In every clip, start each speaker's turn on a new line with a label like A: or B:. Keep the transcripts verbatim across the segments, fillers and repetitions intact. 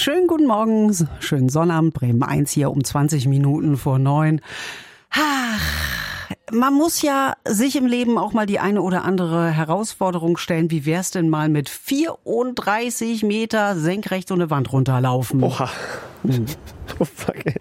A: Schönen guten Morgen, schönen Sonnabend, Bremen eins hier um zwanzig Minuten vor neun. Ach, man muss ja sich im Leben auch mal die eine oder andere Herausforderung stellen. Wie wär's denn mal mit vierunddreißig Meter senkrecht so eine Wand runterlaufen?
B: Oha. Hm. Oh fuck, ey.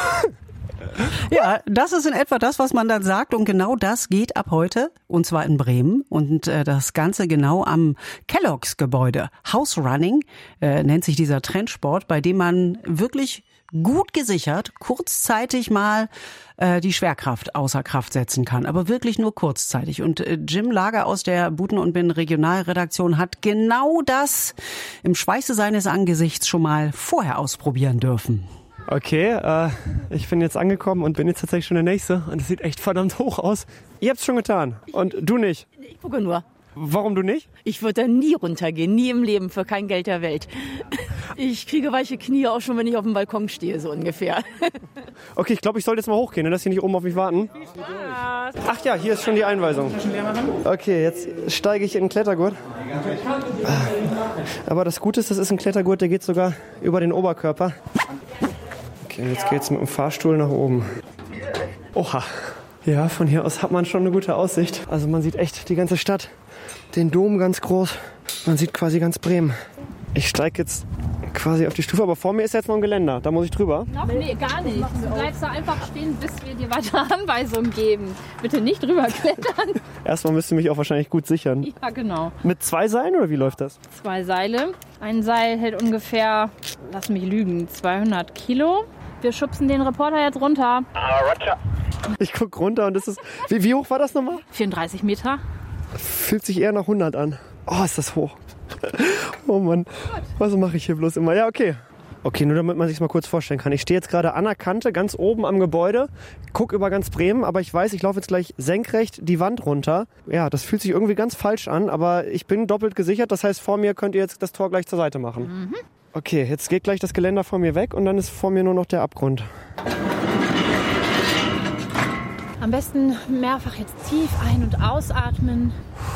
A: Ja, das ist in etwa das, was man dann sagt. Und genau das geht ab heute, und zwar in Bremen. Und äh, das Ganze genau am Kellogg's-Gebäude. House Running äh, nennt sich dieser Trendsport, bei dem man wirklich gut gesichert kurzzeitig mal äh, die Schwerkraft außer Kraft setzen kann. Aber wirklich nur kurzzeitig. Und äh, Jim Lager aus der Buten und Bin Regionalredaktion hat genau das im Schweiße seines Angesichts schon mal vorher ausprobieren dürfen.
B: Okay, äh, ich bin jetzt angekommen und bin jetzt tatsächlich schon der Nächste. Und es sieht echt verdammt hoch aus. Ihr habt's schon getan. Und du nicht?
C: Ich gucke nur.
B: Warum du nicht?
C: Ich würde da nie runtergehen, nie im Leben, für kein Geld der Welt. Ich kriege weiche Knie auch schon, wenn ich auf dem Balkon stehe, so ungefähr.
B: Okay, ich glaube, ich sollte jetzt mal hochgehen, dann lass hier nicht oben auf mich warten. Ach ja, hier ist schon die Einweisung. Okay, jetzt steige ich in den Klettergurt. Aber das Gute ist, das ist ein Klettergurt, der geht sogar über den Oberkörper. Okay, jetzt geht's mit dem Fahrstuhl nach oben. Oha. Ja, von hier aus hat man schon eine gute Aussicht. Also man sieht echt die ganze Stadt, den Dom ganz groß. Man sieht quasi ganz Bremen. Ich steige jetzt quasi auf die Stufe, aber vor mir ist jetzt noch ein Geländer. Da muss ich drüber.
D: Noch? Nee, gar nicht. Du bleibst da einfach stehen, bis wir dir weitere Anweisungen geben. Bitte nicht drüber klettern.
B: Erstmal müsst ihr mich auch wahrscheinlich gut sichern.
D: Ja, genau.
B: Mit zwei Seilen oder wie läuft das?
D: Zwei Seile. Ein Seil hält ungefähr, lass mich lügen, zweihundert Kilo. Wir schubsen den Reporter jetzt runter.
B: Ah, Roger. Ich guck runter und das ist... Wie, wie hoch war das nochmal?
D: vierunddreißig Meter.
B: Fühlt sich eher nach hundert an. Oh, ist das hoch. Oh Mann, was mache ich hier bloß immer? Ja, okay. Okay, nur damit man sich mal kurz vorstellen kann. Ich stehe jetzt gerade an der Kante, ganz oben am Gebäude, guck über ganz Bremen, aber ich weiß, ich laufe jetzt gleich senkrecht die Wand runter. Ja, das fühlt sich irgendwie ganz falsch an, aber ich bin doppelt gesichert. Das heißt, vor mir könnt ihr jetzt das Tor gleich zur Seite machen. Mhm. Okay, jetzt geht gleich das Geländer vor mir weg und dann ist vor mir nur noch der Abgrund.
D: Am besten mehrfach jetzt tief ein- und ausatmen.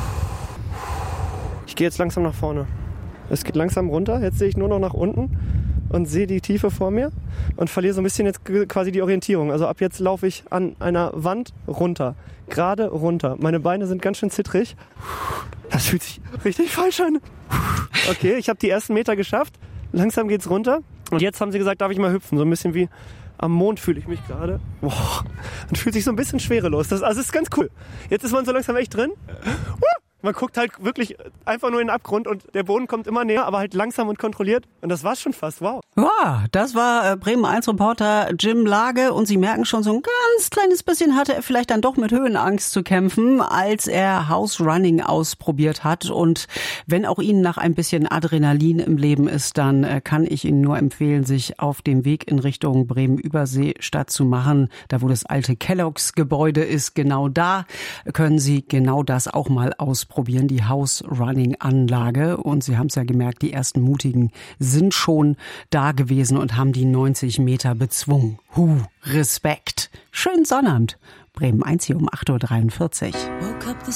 B: Ich gehe jetzt langsam nach vorne. Es geht langsam runter. Jetzt sehe ich nur noch nach unten und sehe die Tiefe vor mir und verliere so ein bisschen jetzt quasi die Orientierung. Also ab jetzt laufe ich an einer Wand runter. Gerade runter. Meine Beine sind ganz schön zittrig. Das fühlt sich richtig falsch an. Okay, ich habe die ersten Meter geschafft. Langsam geht's runter. Und jetzt haben sie gesagt, darf ich mal hüpfen. So ein bisschen wie am Mond fühle ich mich gerade. Boah, man fühlt sich so ein bisschen schwerelos. Das, also das ist ganz cool. Jetzt ist man so langsam echt drin. Man guckt halt wirklich einfach nur in den Abgrund und der Boden kommt immer näher, aber halt langsam und kontrolliert. Und das war's schon fast. Wow.
A: Ja, das war Bremen eins Reporter Jim Lage und Sie merken schon, so ein ganz kleines bisschen hatte er vielleicht dann doch mit Höhenangst zu kämpfen, als er House Running ausprobiert hat. Und wenn auch Ihnen nach ein bisschen Adrenalin im Leben ist, dann kann ich Ihnen nur empfehlen, sich auf dem Weg in Richtung Bremen-Überseestadt zu machen. Da, wo das alte Kellogg's-Gebäude ist, genau da können Sie genau das auch mal ausprobieren. Probieren die House-Running-Anlage und Sie haben es ja gemerkt, die ersten Mutigen sind schon da gewesen und haben die neunzig Meter bezwungen. Huh, Respekt. Schönen Sonnabend. Bremen eins hier um acht Uhr dreiundvierzig.